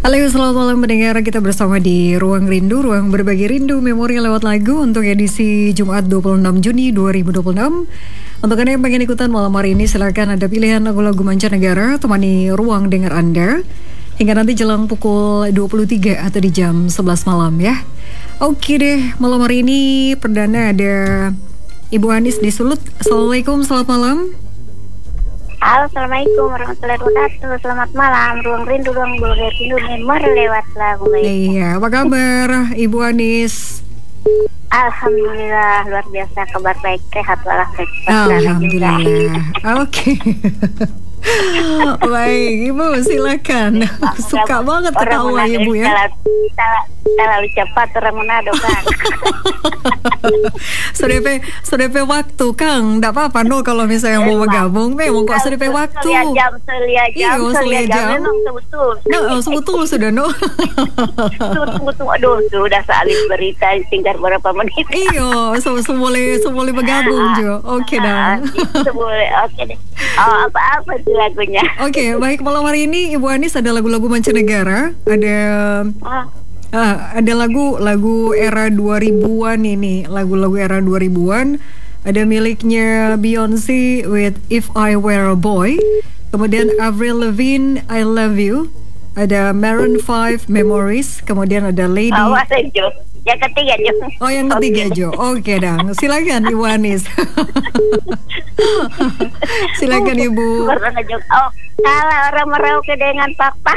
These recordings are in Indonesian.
Halo, selamat malam pendengar. Kita bersama di Ruang Rindu, ruang berbagi rindu memori lewat lagu untuk edisi Jumat 26 Juni 2026. Untuk Anda yang pengen ikutan malam hari ini, silakan ada pilihan lagu-lagu mancanegara, temani ruang dengar Anda hingga nanti jelang pukul 23 atau di jam 11 malam ya. Oke deh, malam hari ini perdana ada Ibu Anis di Sulut. Assalamualaikum, selamat malam. Halo, assalamualaikum warahmatullahi wabarakatuh. Selamat malam, ruang rindu, ruang berbagi rindu memori lewat lagu. Iya, apa kabar Ibu Anis? Alhamdulillah, luar biasa, kabar baik, sehat walafiat. Alhamdulillah. Oke. Baik, Ibu silakan. Suka banget ketawa Ibu ya. Terlalu cepat orang Manado, Kang. Sudah waktu, Kang. Nggak apa-apa no kalau misalnya mau bergabung. Memang kok sudah waktu. Selia jam. Memang sebetul. Nah, sebetul sudah no. Tunggu. Aduh, sudah salib berita tinggal berapa menit. Iya, boleh bergabung Jo. Oke dong. Boleh, oke deh. Oh, apa sih lagunya? Oke, baik, malam hari ini Ibu Anis ada lagu-lagu mancanegara. Ada lagu era 2000-an ini, lagu-lagu era 2000-an. Ada miliknya Beyonce with If I Were a Boy. Kemudian Avril Lavigne, I Love You. Ada Maroon 5, Memories. Kemudian ada Lady. Yang ketiga Jo. Oh, yang ketiga Jo. Oke dong. Silakan Ibu Anis. Silakan Ibu. Oh, kalau orang merauke dengan pak-pak.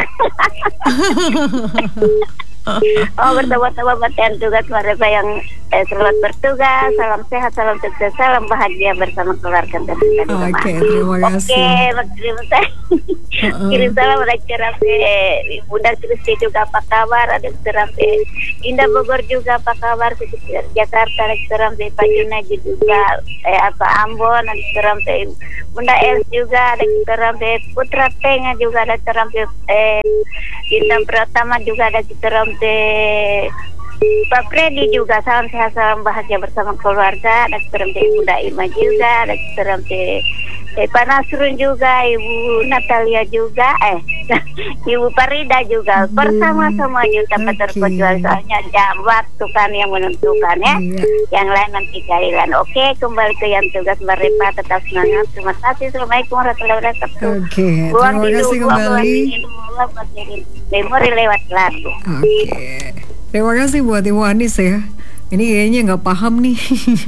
Oh, bersama-sama bagian tugas mereka yang selamat bertugas, salam sehat, salam sukses, salam bahagia bersama keluarga dan teman-teman. Oke, terima kasih. Terima kasih. Kirim salam ada Cerampe, Bunda Kristi juga apa kabar? Ada Cerampe, Indah Bogor juga apa kabar? Jakarta ada Cerampe, Pak Junaji juga, Ambon ada Cerampe, Bunda Els juga ada Cerampe, Putra Tengah juga ada Cerampe, Bintang Pratama juga ada Cerampe. Pak Freddy juga salam sehat, salam bahagia bersama keluarga. Ada Cerampe Bunda Ima juga, ada Cerampe Pak Nasrun juga, Ibu Natalia juga, Ibu Farida juga, bersama-sama juga terkecuali soalnya jam waktu kan yang menentukan ya. Yang lain nanti gailan. Oke, kembali ke yang tugas Mbak tetap semangat. Terima kasih. Assalamualaikum warahmatullahi wabarakatuh. Oke, terima kasih kembali. Memori lewat lagu. Oke, terima kasih buat Ibu Anis ya. Ini kayaknya nggak paham nih.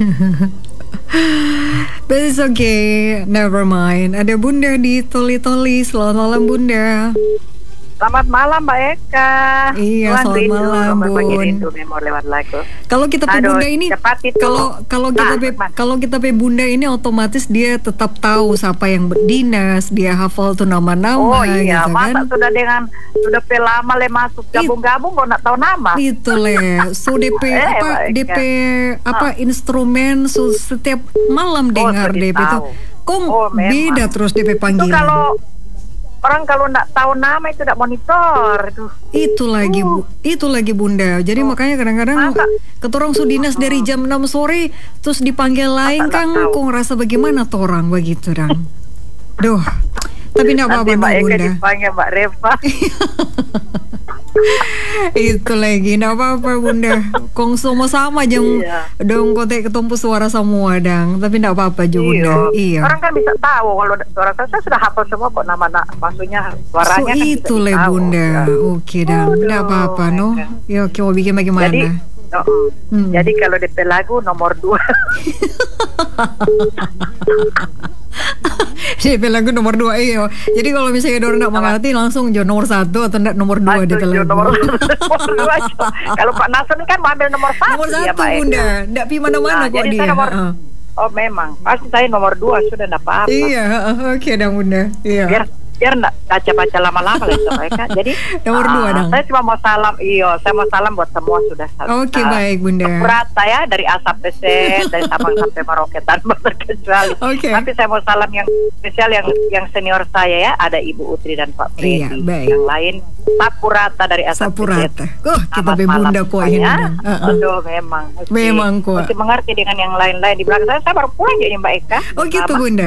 But it's okay, never mind. Ada Bunda di Toli-Toli. Selamat malam Bunda. Selamat malam Mbak Eka. Iya, selamat malam Bun. Kalau kita pe Bunda ini, kalau kita pe Bunda ini otomatis dia tetap tahu siapa yang berdinas, dia hafal tuh nama-nama. Oh iya, gitu, masa kan? sudah pe lama le masuk gabung-gabung kok nak tahu nama. Itu le, so DP instrumen so setiap malam dengar DP itu. Kok beda terus DP panggilan. Kalau nggak tahu nama itu tidak monitor tuh. Itu lagi Bunda. Jadi makanya kadang-kadang ketorong sudinas dari jam 6 sore terus dipanggil lain kan kok ngerasa bagaimana torang begitu dong. Duh. Tapi enggak apa-apa Mbak Eka Bunda. Dipanggil Mbak Reva. Itu lagi enggak apa-apa Bunda. Kong sama-sama jeng dong kote ketumpu suara semua dang. Tapi enggak apa-apa juga Bunda. Iya. Orang kan bisa tahu kalau suara saya sudah hafal semua kok nama maksudnya suaranya kan itu le Bunda. Oke dang. Enggak apa-apa no. Ya oke mau bikin bagaimana? Jadi kalau DP lagu nomor 2. DP lagu nomor 2 iyo. Jadi kalau misalnya orang nak mengerti langsung jo nomor 1 atau enggak nomor 2 DP lagu. Nomor 2. Kalau Pak Nasrun kan mau ambil nomor 1. Nomor 1 ya, Bunda. Enggak pi mana-mana kok dia. Oh memang. Pasti saya nomor 2 sudah enggak apa-apa. Iya, oke dah Bunda. Iya. Biar enggak baca-baca lama-lama lah itu mereka. Jadi nomor 2 dong. Saya cuma mau salam. Saya mau salam buat semua sudah. Oke, baik Bunda. Berat saya dari Asap PC, dari Sabang sampai Merauke tanpa terkecuali. Tapi saya mau salam yang spesial yang senior saya ya, ada Ibu Utri dan Pak Freddy. Iya, baik. Yang lain Sapurata dari Asap Sapurata. Kita be Bunda kok ini. Aduh, memang kok. Memang kok. Mesti mengerti dengan yang lain-lain di belakang saya baru pulang jadi Mbak Eka. Oh gitu Bunda.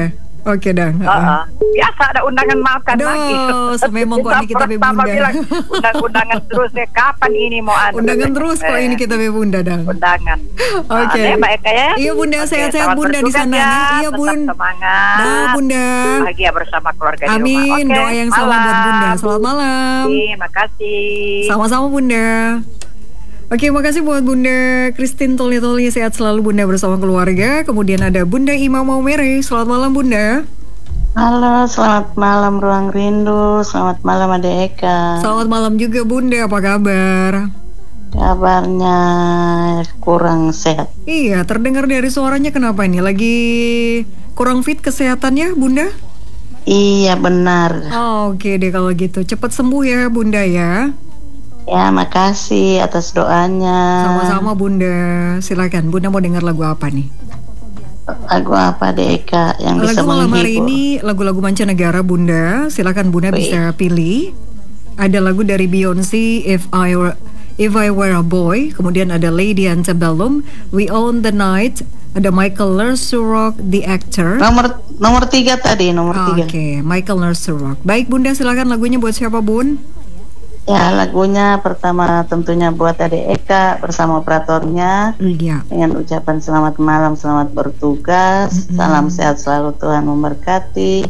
Oke dah. Biasa ada undangan makan lagi. Memang kok ini kita bunda. Bilang, undangan terus ya. Kapan ini mau ada? Undangan terus kok ini kita bunda dah. Undangan. Oke. Mbak Eka ya. Iya bunda, sehat-sehat bunda di sana. Ya, iya bun. Semangat. Dah bunda. Bahagia bersama keluarga di rumah. Amin. Doa yang sama buat bunda. Selamat malam. Terima kasih. Sama-sama bunda. Oke, makasih buat Bunda Christine Toli-Toli. Sehat selalu Bunda bersama keluarga. Kemudian ada Bunda Ima Maumere. Selamat malam Bunda. Halo, selamat malam Ruang Rindu. Selamat malam Ade Eka. Selamat malam juga Bunda. Apa kabar? Kabarnya kurang sehat. Iya, terdengar dari suaranya kenapa ini? Lagi kurang fit kesehatannya Bunda? Iya benar. Oke deh kalau gitu. Cepat sembuh ya Bunda ya. Ya, makasih atas doanya. Sama-sama Bunda. Silakan, Bunda mau dengar lagu apa nih? Lagu apa Eka yang bisa menghibur? Lagu malam hari ini lagu-lagu mancanegara Bunda. Silakan Bunda bisa pilih. Ada lagu dari Beyonce, If I Were a Boy. Kemudian ada Lady Antebellum, We Own the Night. Ada Michael Lersurok, The Actor. Nomor 3 tadi, nomor 3. Oke, Michael Lersurok. Baik Bunda, silakan lagunya buat siapa Bun? Ya, lagunya pertama tentunya buat Ade Eka bersama operatornya. Iya. Dengan ucapan selamat malam, selamat bertugas, salam sehat selalu, Tuhan memberkati.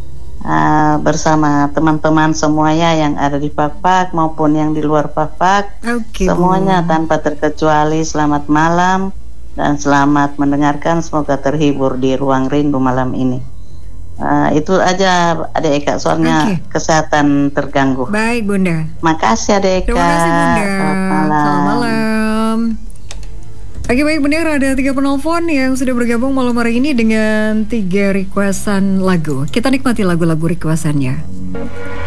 Bersama teman-teman semuanya yang ada di Pakpak maupun yang di luar Pakpak. Semuanya tanpa terkecuali selamat malam dan selamat mendengarkan. Semoga terhibur di Ruang Rindu malam ini. Itu aja Ade Eka, soalnya kesehatan terganggu. Baik Bunda. Makasih Ade Eka. Terima kasih Bunda. Selamat malam. Oke baik benar, ada 3 penelpon yang sudah bergabung malam hari ini dengan 3 requestan lagu. Kita nikmati lagu-lagu requestannya.